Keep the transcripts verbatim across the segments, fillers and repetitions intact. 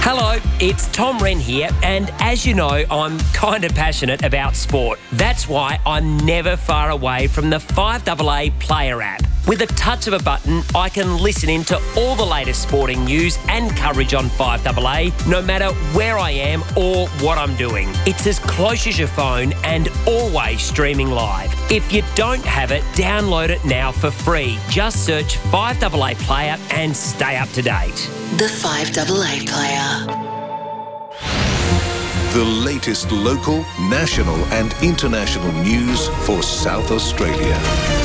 Hello, it's Tom Wren here, and as you know, I'm kind of passionate about sport. That's why I'm never far away from the five A A Player app. With a touch of a button, I can listen in to all the latest sporting news and coverage on five A A, no matter where I am or what I'm doing. It's as close as your phone and always streaming live. If you don't have it, download it now for free. Just search five A A Player and stay up to date. The five A A Player. The latest local, national and international news for South Australia.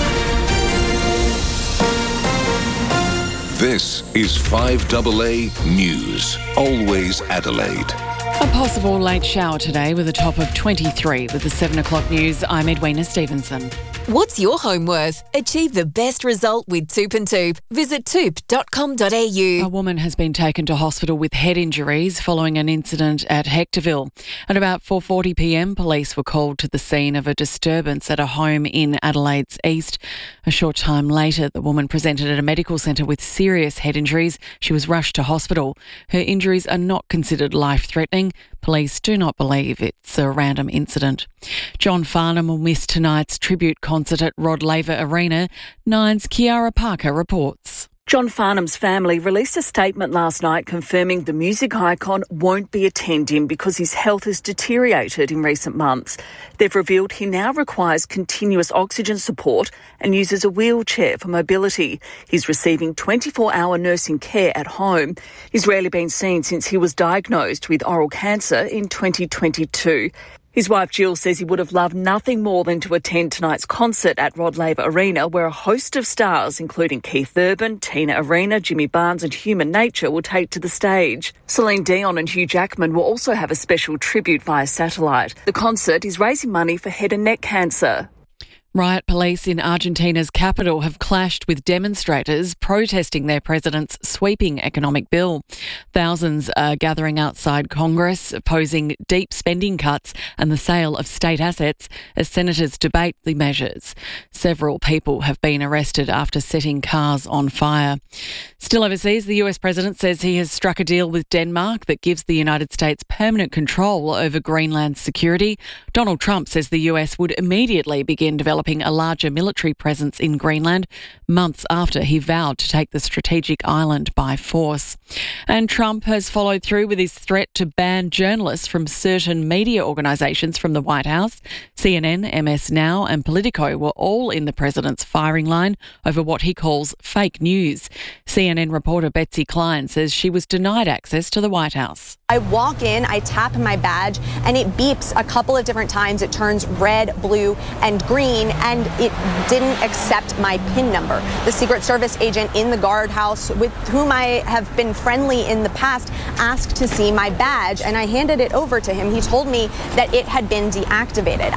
This is five A A News, always Adelaide. A possible late shower today with a top of twenty-three. With the seven o'clock news, I'm Edwina Stevenson. What's your home worth? Achieve the best result with Toop and Toop. Visit toop dot com dot a u. A woman has been taken to hospital with head injuries following an incident at Hectorville. At about four forty p m, police were called to the scene of a disturbance at a home in Adelaide's east. A short time later, the woman presented at a medical centre with serious head injuries. She was rushed to hospital. Her injuries are not considered life-threatening. Police do not believe it's a random incident. John Farnham will miss tonight's tribute concert at Rod Laver Arena. Nine's Kiara Parker reports. John Farnham's family released a statement last night confirming the music icon won't be attending because his health has deteriorated in recent months. They've revealed he now requires continuous oxygen support and uses a wheelchair for mobility. He's receiving twenty-four hour nursing care at home. He's rarely been seen since he was diagnosed with oral cancer in twenty twenty-two. His wife Jill says he would have loved nothing more than to attend tonight's concert at Rod Laver Arena, where a host of stars, including Keith Urban, Tina Arena, Jimmy Barnes and Human Nature, will take to the stage. Celine Dion and Hugh Jackman will also have a special tribute via satellite. The concert is raising money for head and neck cancer. Riot police in Argentina's capital have clashed with demonstrators protesting their president's sweeping economic bill. Thousands are gathering outside Congress, opposing deep spending cuts and the sale of state assets as senators debate the measures. Several people have been arrested after setting cars on fire. Still overseas, the U S president says he has struck a deal with Denmark that gives the United States permanent control over Greenland's security. Donald Trump says the U S would immediately begin developing a larger military presence in Greenland months after he vowed to take the strategic island by force. And Trump has followed through with his threat to ban journalists from certain media organisations from the White House. C N N, M S Now and Politico were all in the president's firing line over what he calls fake news. C N N reporter Betsy Klein says she was denied access to the White House. I walk in, I tap my badge, and it beeps a couple of different times. It turns red, blue, and green, and it didn't accept my PIN number. The Secret Service agent in the guardhouse, with whom I have been friendly in the past, asked to see my badge, and I handed it over to him. He told me that it had been deactivated.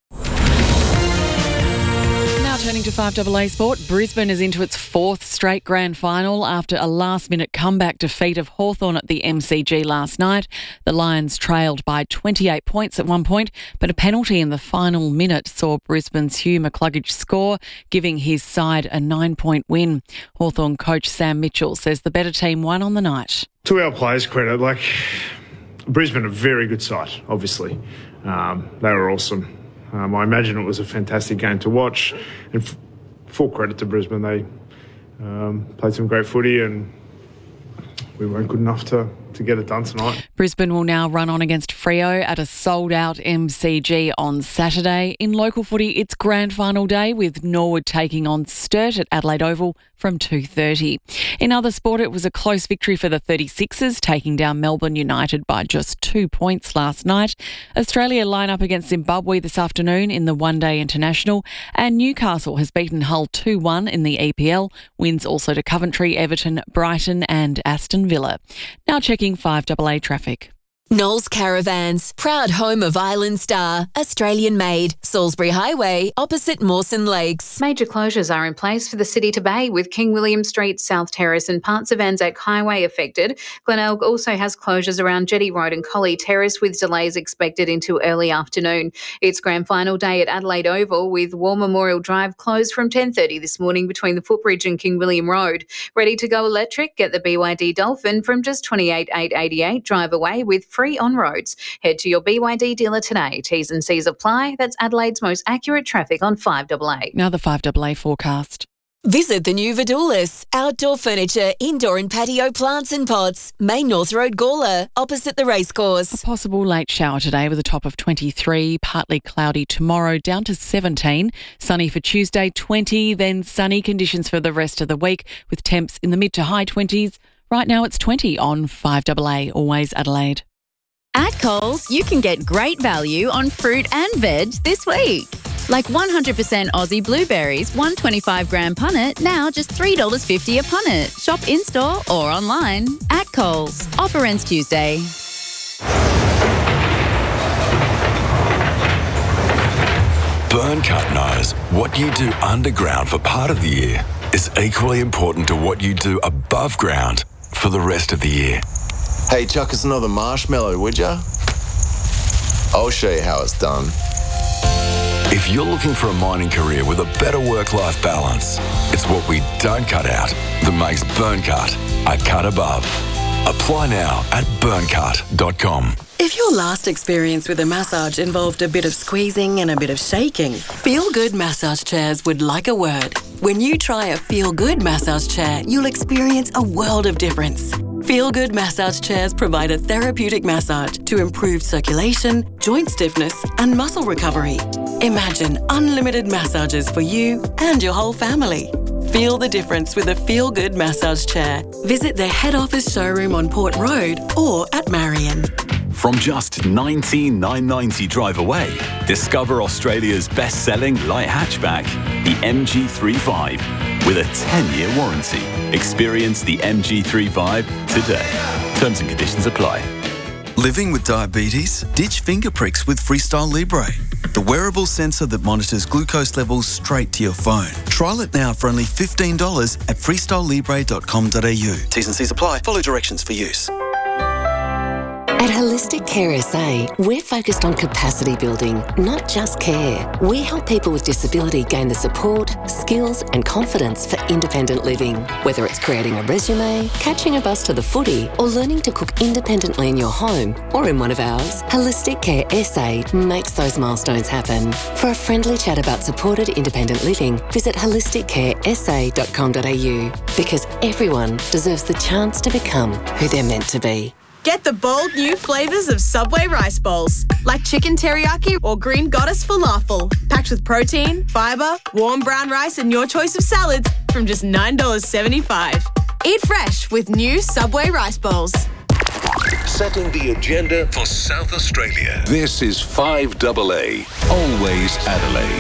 Turning to five A A Sport, Brisbane is into its fourth straight grand final after a last-minute comeback defeat of Hawthorn at the M C G last night. The Lions trailed by twenty-eight points at one point, but a penalty in the final minute saw Brisbane's Hugh McCluggage score, giving his side a nine-point win. Hawthorn coach Sam Mitchell says the better team won on the night. To our players' credit, like Brisbane, a very good side, obviously. Um, they were awesome. Um, I imagine it was a fantastic game to watch, and f- full credit to Brisbane. They um, played some great footy, and we weren't good enough to, to get it done tonight. Brisbane will now run on against Freo at a sold-out M C G on Saturday. In local footy, it's grand final day with Norwood taking on Sturt at Adelaide Oval from two thirty. In other sport, it was a close victory for the thirty-sixers, taking down Melbourne United by just two points last night. Australia line up against Zimbabwe this afternoon in the one-day international, and Newcastle has beaten Hull two one in the E P L. Wins also to Coventry, Everton, Brighton and Aston Villa. Now checking five A A traffic. Knowles Caravans, proud home of Island Star, Australian made, Salisbury Highway, opposite Mawson Lakes. Major closures are in place for the City to Bay, with King William Street, South Terrace and parts of Anzac Highway affected. Glenelg also has closures around Jetty Road and Collie Terrace, with delays expected into early afternoon. It's grand final day at Adelaide Oval, with War Memorial Drive closed from ten thirty this morning between the Footbridge and King William Road. Ready to go electric? Get the B Y D Dolphin from just twenty-eight thousand eight hundred eighty-eight drive away with free on roads. Head to your B Y D dealer today. T's and C's apply. That's Adelaide's most accurate traffic on five A A. Now the five A A forecast. Visit the new Vidoulis, outdoor furniture, indoor and patio plants and pots, Main North Road, Gawler, opposite the racecourse. A possible late shower today with a top of twenty-three, partly cloudy tomorrow down to seventeen, sunny for Tuesday twenty, then sunny conditions for the rest of the week with temps in the mid to high twenties. Right now it's twenty on five A A, always Adelaide. At Coles, you can get great value on fruit and veg this week. Like one hundred percent Aussie blueberries, one twenty-five gram punnet, now just three dollars fifty a punnet. Shop in-store or online. At Coles. Offer ends Tuesday. Burncut knows what you do underground for part of the year is equally important to what you do above ground for the rest of the year. Hey, chuck us another marshmallow, would ya? I'll show you how it's done. If you're looking for a mining career with a better work-life balance, it's what we don't cut out that makes Burncut a cut above. Apply now at burncut dot com. If your last experience with a massage involved a bit of squeezing and a bit of shaking, Feel Good Massage Chairs would like a word. When you try a Feel Good massage chair, you'll experience a world of difference. Feel Good Massage Chairs provide a therapeutic massage to improve circulation, joint stiffness and muscle recovery. Imagine unlimited massages for you and your whole family. Feel the difference with a Feel Good massage chair. Visit their head office showroom on Port Road or at Marion. From just nineteen thousand nine hundred ninety drive away, discover Australia's best-selling light hatchback, the M G thirty-five, with a ten-year warranty. Experience the M G thirty-five today. Terms and conditions apply. Living with diabetes? Ditch finger pricks with Freestyle Libre, the wearable sensor that monitors glucose levels straight to your phone. Trial it now for only fifteen dollars at freestyle libre dot com dot a u. T's and C's apply. Follow directions for use. At Holistic Care S A, we're focused on capacity building, not just care. We help people with disability gain the support, skills and confidence for independent living. Whether it's creating a resume, catching a bus to the footy, or learning to cook independently in your home or in one of ours, Holistic Care S A makes those milestones happen. For a friendly chat about supported independent living, visit holistic care s a dot com dot a u, because everyone deserves the chance to become who they're meant to be. Get the bold new flavours of Subway rice bowls, like chicken teriyaki or green goddess falafel, packed with protein, fibre, warm brown rice and your choice of salads from just nine dollars seventy-five. Eat fresh with new Subway rice bowls. Setting the agenda for South Australia. This is five A A, always Adelaide.